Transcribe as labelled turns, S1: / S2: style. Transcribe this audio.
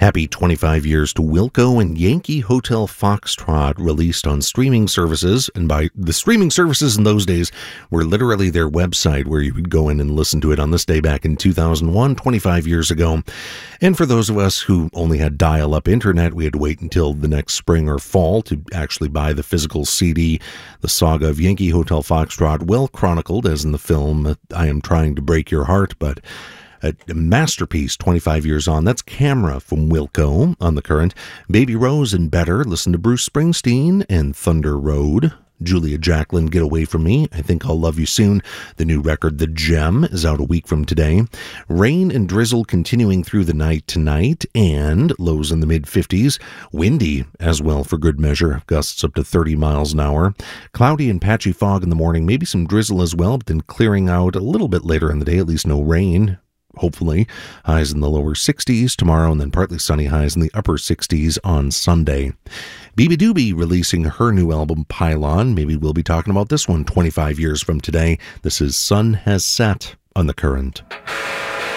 S1: Happy 25 years to Wilco and Yankee Hotel Foxtrot, released on streaming services. And by the streaming services in those days were literally their website where you would go in and listen to it on this day back in 2001, 25 years ago. And for those of us who only had dial-up internet, we had to wait until the next spring or fall to actually buy the physical CD. The saga of Yankee Hotel Foxtrot, well chronicled as in the film I Am Trying to Break Your Heart, but a masterpiece 25 years on. That's Camera from Wilco on The Current. Baby Rose and Better. Listen to Bruce Springsteen and Thunder Road. Julia Jacklin, Get Away From Me. I Think I'll Love You Soon. The new record, The Gem, is out a week from today. Rain and drizzle continuing through the night tonight, and lows in the mid-50s. Windy as well for good measure. Gusts up to 30 miles an hour. Cloudy and patchy fog in the morning. Maybe some drizzle as well, but then clearing out a little bit later in the day. At least no rain. Hopefully, highs in the lower 60s tomorrow, and then partly sunny highs in the upper 60s on Sunday. Bibi Doobie releasing her new album, Pylon. Maybe we'll be talking about this one 25 years from today. This is Sun Has Set on The Current.